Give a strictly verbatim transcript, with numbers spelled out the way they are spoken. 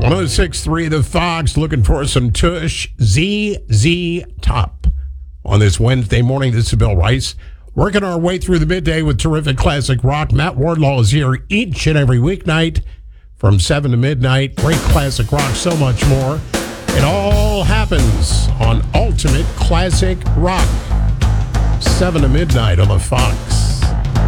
one oh six point three The Fox, looking for some tush. Z Z Top on this Wednesday morning. This is Bill Rice, working our way through the midday with terrific classic rock. Matt Wardlaw is here each and every weeknight from seven to midnight. Great classic rock, so much more. It all happens on Ultimate Classic Rock, seven to midnight on the Fox.